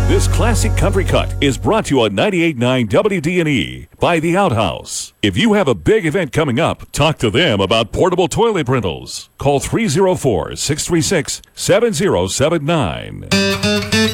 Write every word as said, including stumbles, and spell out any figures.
This classic country cut is brought to you on ninety-eight point nine W D N E by The Outhouse. If you have a big event coming up, talk to them about portable toilet rentals. Call three oh four, six three six, seven oh seven nine.